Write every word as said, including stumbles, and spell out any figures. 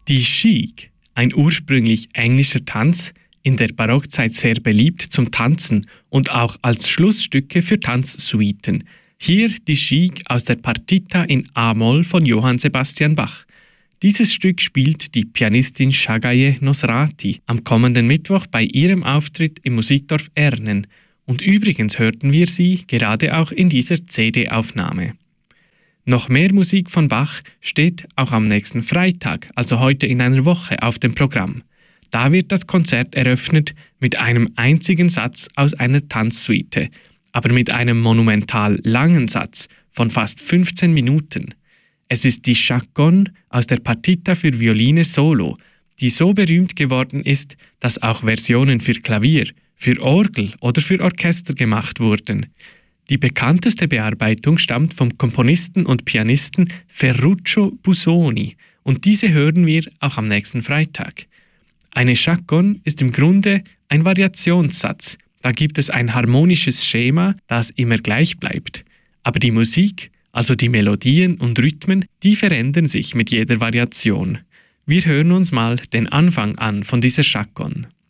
Die Gigue, ein ursprünglich englischer Tanz, in der Barockzeit sehr beliebt zum Tanzen und auch als Schlussstücke für Tanzsuiten. Hier die Gigue aus der Partita in A-Moll von Johann Sebastian Bach. Dieses Stück spielt die Pianistin Shagaye Nosrati am kommenden Mittwoch bei ihrem Auftritt im Musikdorf Ernen. Und übrigens hörten wir sie gerade auch in dieser C D-Aufnahme. Noch mehr Musik von Bach steht auch am nächsten Freitag, also heute in einer Woche, auf dem Programm. Da wird das Konzert eröffnet mit einem einzigen Satz aus einer Tanzsuite, aber mit einem monumental langen Satz von fast fünfzehn Minuten. Es ist die Chaconne aus der Partita für Violine Solo, die so berühmt geworden ist, dass auch Versionen für Klavier, für Orgel oder für Orchester gemacht wurden. Die bekannteste Bearbeitung stammt vom Komponisten und Pianisten Ferruccio Busoni und diese hören wir auch am nächsten Freitag. Eine Chaconne ist im Grunde ein Variationssatz. Da gibt es ein harmonisches Schema, das immer gleich bleibt. Aber die Musik, also die Melodien und Rhythmen, die verändern sich mit jeder Variation. Wir hören uns mal den Anfang an von dieser Chaconne.